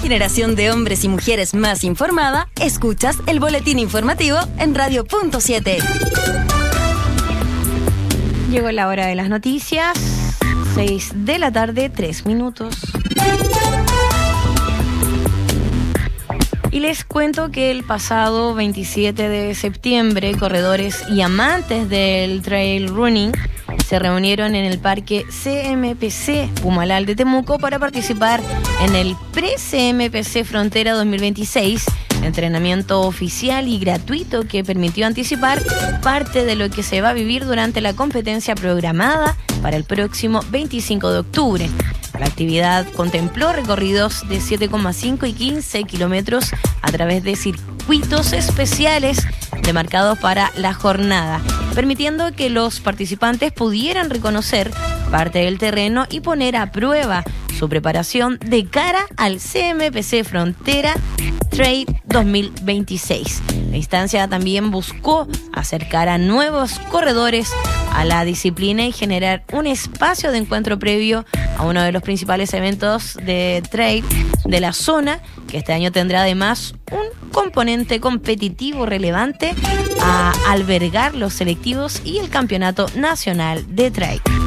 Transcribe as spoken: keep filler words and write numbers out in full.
generación de hombres y mujeres más informada, escuchas el boletín informativo en Radio Punto siete. Llegó la hora de las noticias, seis de la tarde, tres minutos. Y les cuento que el pasado veintisiete de septiembre, corredores y amantes del trail running se reunieron en el parque C M P C Pumalal de Temuco para participar en el Pre-C M P C Frontera dos mil veintiséis, entrenamiento oficial y gratuito que permitió anticipar parte de lo que se va a vivir durante la competencia programada para el próximo veinticinco de octubre. La actividad contempló recorridos de siete coma cinco y quince kilómetros a través de circuitos especiales demarcados para la jornada, permitiendo que los participantes pudieran reconocer parte del terreno y poner a prueba su preparación de cara al C M P C Frontera Trail dos mil veintiséis. La instancia también buscó acercar a nuevos corredores a la disciplina y generar un espacio de encuentro previo a uno de los principales eventos de trail de la zona, que este año tendrá además un componente competitivo relevante a albergar los selectivos y el campeonato nacional de trail.